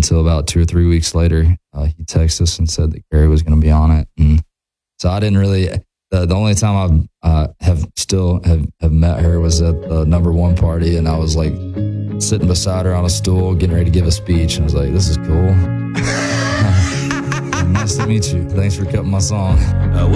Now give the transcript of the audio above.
until about 2 or 3 weeks later, he texted us and said that Carrie was going to be on it. And so I didn't really, the only time I have met her was at the number one party, and I was like sitting beside her on a stool getting ready to give a speech. And I was like, this is cool. Nice to meet you. Thanks for cutting my song.